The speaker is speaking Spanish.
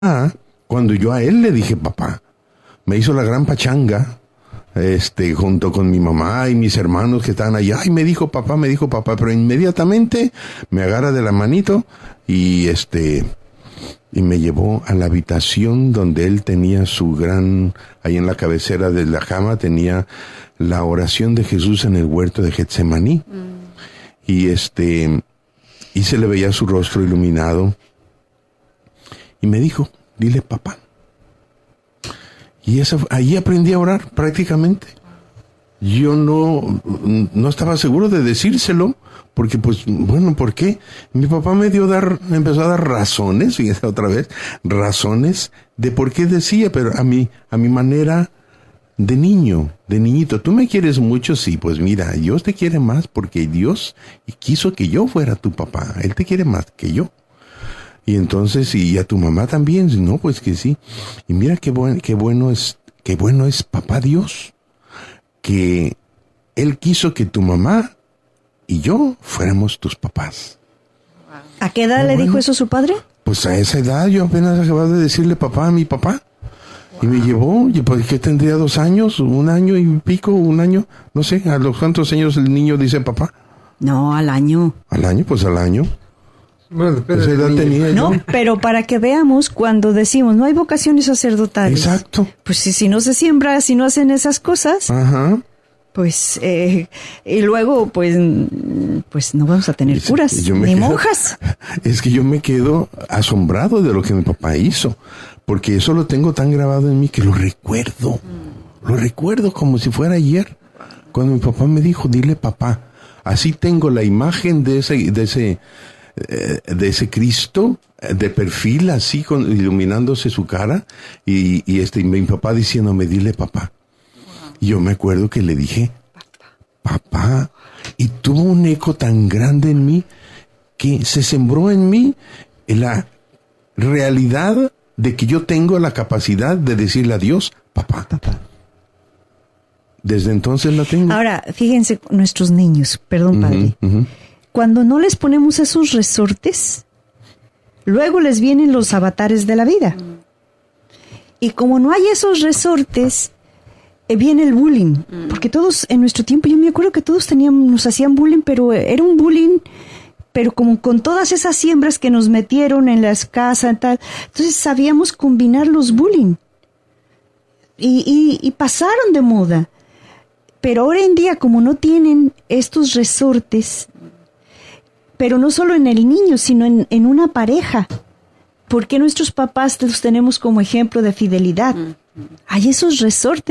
cuando yo a él le dije papá, me hizo la gran pachanga, junto con mi mamá y mis hermanos que estaban allá, y me dijo papá, pero inmediatamente me agarra de la manito y me llevó a la habitación donde él tenía ahí en la cabecera de la cama tenía la oración de Jesús en el huerto de Getsemaní. Y se le veía su rostro iluminado. Y me dijo, dile papá. Y ahí aprendí a orar prácticamente. Yo no estaba seguro de decírselo, porque ¿por qué? Mi papá empezó a dar razones, fíjate otra vez, razones de por qué decía, pero a mi manera de niñito. ¿Tú me quieres mucho? Sí, pues mira, Dios te quiere más porque Dios quiso que yo fuera tu papá. Él te quiere más que yo. Y entonces, y a tu mamá también, no, pues que sí. Y mira qué bueno es papá Dios, que Él quiso que tu mamá y yo fuéramos tus papás. ¿A qué edad le dijo eso su padre? Pues a esa edad yo apenas acababa de decirle papá a mi papá. Y me llevó, pues que tendría 2 años, 1 año y pico, 1 año, no sé, ¿a los cuántos años el niño dice papá? No, al año. ¿Al año? Pues al año. Bueno, depende esa edad tenía yo. No, pero para que veamos, cuando decimos no hay vocaciones sacerdotales. Exacto. Pues si no se siembra, si no hacen esas cosas, ajá, pues, y luego, pues no vamos a tener curas, ni monjas. Es que yo me quedo asombrado de lo que mi papá hizo, porque eso lo tengo tan grabado en mí que lo recuerdo como si fuera ayer, cuando mi papá me dijo, dile papá. Así tengo la imagen de ese Cristo de perfil, así iluminándose su cara, y mi papá diciéndome, dile papá. Y yo me acuerdo que le dije, papá, y tuvo un eco tan grande en mí que se sembró en mí la realidad de que yo tengo la capacidad de decirle a Dios, papá. Desde entonces la tengo. Ahora, fíjense, nuestros niños, perdón, padre, cuando no les ponemos esos resortes, luego les vienen los avatares de la vida. Y como no hay esos resortes, viene el bullying, porque todos en nuestro tiempo, yo me acuerdo que todos nos hacían bullying, pero era un bullying, pero como con todas esas siembras que nos metieron en las casas, tal, entonces sabíamos combinar los bullying, y pasaron de moda, pero ahora en día como no tienen estos resortes, pero no solo en el niño, sino en una pareja, ¿por qué nuestros papás los tenemos como ejemplo de fidelidad? Hay esos resortes.